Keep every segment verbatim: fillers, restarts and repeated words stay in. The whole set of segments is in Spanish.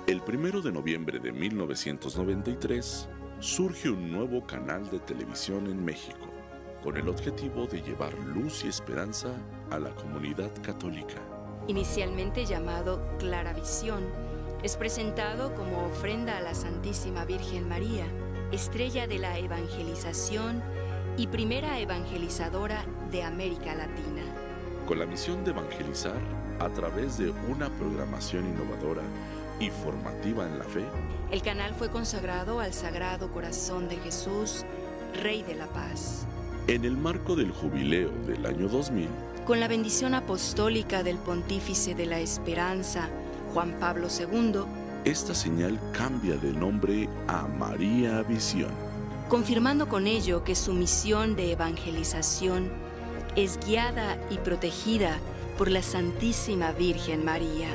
El primero de noviembre de mil novecientos noventa y tres surge un nuevo canal de televisión en México, con el objetivo de llevar luz y esperanza a la comunidad católica. Inicialmente llamado Claravisión, es presentado como ofrenda a la Santísima Virgen María, estrella de la evangelización y primera evangelizadora de América Latina. Con la misión de evangelizar a través de una programación innovadora y formativa en la fe, el canal fue consagrado al Sagrado Corazón de Jesús, Rey de la Paz. En el marco del jubileo del año dos mil, con la bendición apostólica del Pontífice de la Esperanza, Juan Pablo segundo, esta señal cambia de nombre a María Visión, confirmando con ello que su misión de evangelización es guiada y protegida por la Santísima Virgen María.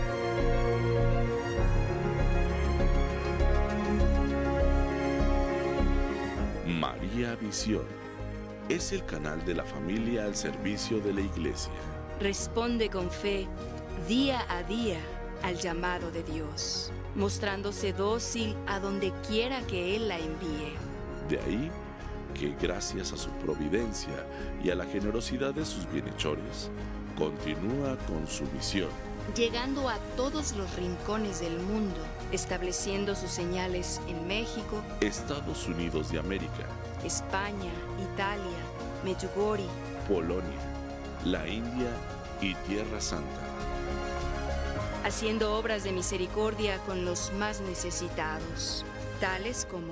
María Visión es el canal de la familia al servicio de la Iglesia. Responde con fe, día a día, al llamado de Dios, mostrándose dócil a donde quiera que Él la envíe. De ahí que, gracias a su providencia y a la generosidad de sus bienhechores, continúa con su misión, llegando a todos los rincones del mundo, estableciendo sus señales en México, Estados Unidos de América, España, Italia, Medjugorje, Polonia, la India y Tierra Santa, haciendo obras de misericordia con los más necesitados, tales como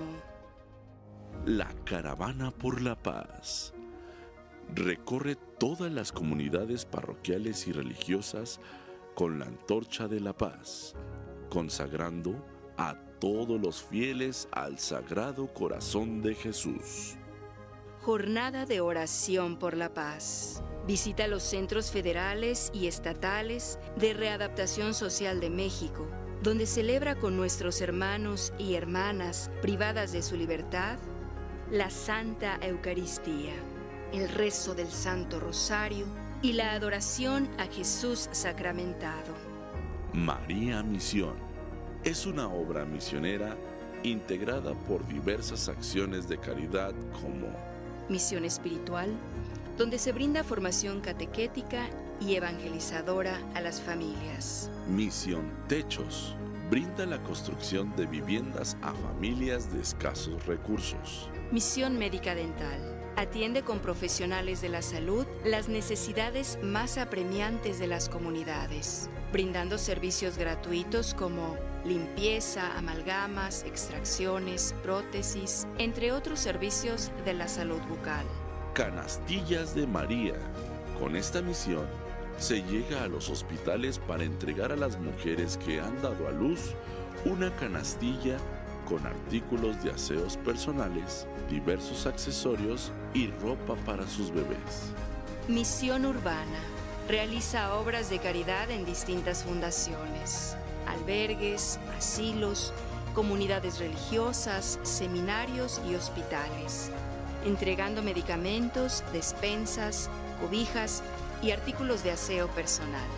la Caravana por la Paz. Recorre todas las comunidades parroquiales y religiosas con la antorcha de la paz, consagrando a todos los fieles al Sagrado Corazón de Jesús. Jornada de oración por la paz. Visita los centros federales y estatales de readaptación social de México, donde celebra con nuestros hermanos y hermanas privadas de su libertad la Santa Eucaristía, el rezo del Santo Rosario y la adoración a Jesús sacramentado. María Misión es una obra misionera integrada por diversas acciones de caridad como Misión Espiritual, donde se brinda formación catequética y evangelizadora a las familias. Misión Techos brinda la construcción de viviendas a familias de escasos recursos. Misión Médica Dental atiende con profesionales de la salud las necesidades más apremiantes de las comunidades, brindando servicios gratuitos como limpieza, amalgamas, extracciones, prótesis, entre otros servicios de la salud bucal. Canastillas de María. Con esta misión se llega a los hospitales para entregar a las mujeres que han dado a luz una canastilla con artículos de aseos personales, diversos accesorios y ropa para sus bebés. Misión Urbana realiza obras de caridad en distintas fundaciones, albergues, asilos, comunidades religiosas, seminarios y hospitales, entregando medicamentos, despensas, cobijas y artículos de aseo personal.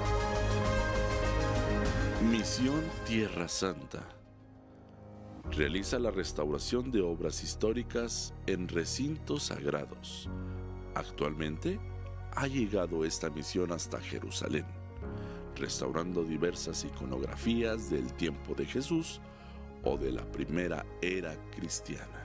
Misión Tierra Santa realiza la restauración de obras históricas en recintos sagrados. Actualmente ha llegado esta misión hasta Jerusalén, restaurando diversas iconografías del tiempo de Jesús o de la primera era cristiana.